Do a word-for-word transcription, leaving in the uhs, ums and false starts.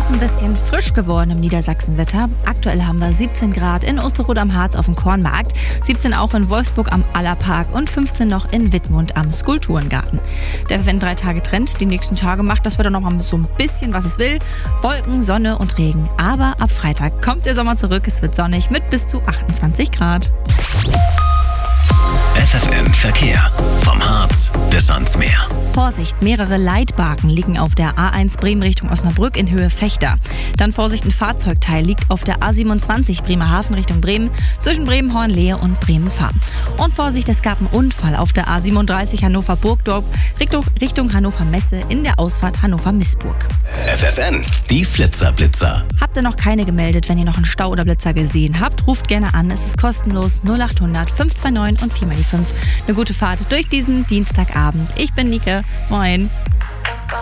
ist ein bisschen frisch geworden im Niedersachsenwetter. Aktuell haben wir siebzehn Grad in Osterrode am Harz auf dem Kornmarkt, siebzehn auch in Wolfsburg am Allerpark und fünfzehn noch in Wittmund am Skulpturengarten. Der wenn drei Tage Trend, die nächsten Tage macht das Wetter noch mal so ein bisschen, was es will. Wolken, Sonne und Regen. Aber ab Freitag kommt der Sommer zurück. Es wird sonnig mit bis zu achtundzwanzig Grad. F F M Verkehr. Vom Harz bis ans Meer. Vorsicht, mehrere Leitbarken liegen auf der A eins Bremen Richtung Osnabrück in Höhe Fechter. Dann Vorsicht, ein Fahrzeugteil liegt auf der A siebenundzwanzig Bremerhaven Richtung Bremen zwischen Bremen-Hornlehe und Bremen-Fahr. Und Vorsicht, es gab einen Unfall auf der A siebenunddreißig Hannover-Burgdorf Richtung, Richtung Hannover-Messe in der Ausfahrt Hannover-Missburg. F F N, die Flitzer-Blitzer. Habt ihr noch keine gemeldet, wenn ihr noch einen Stau oder Blitzer gesehen habt? Ruft gerne an, es ist kostenlos null acht hundert fünf zwei neun und vier mal die fünf. Eine gute Fahrt durch diesen Dienstagabend. Ich bin Nike. Moin.